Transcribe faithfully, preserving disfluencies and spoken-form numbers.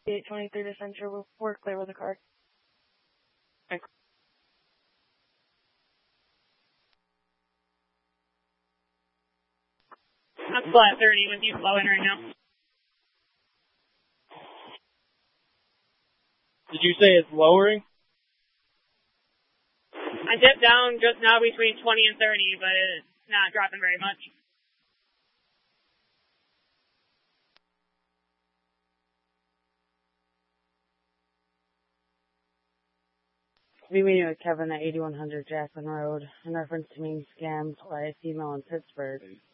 eight twenty-three to Central, we're clear with the car. Thanks. I'm flat thirty with you flowing right now. Did you say it's lowering? I dipped down just now between twenty and thirty, but it's not dropping very much. Be meeting with Kevin at eighty-one hundred Jackson Road in reference to being scammed by a female in Pittsburgh.